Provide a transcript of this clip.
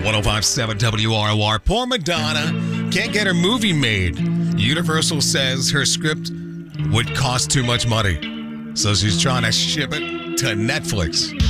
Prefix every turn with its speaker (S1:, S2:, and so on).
S1: 1057 WROR. Poor Madonna can't get her movie made. Universal says her script would cost too much money. So she's trying to ship it to Netflix.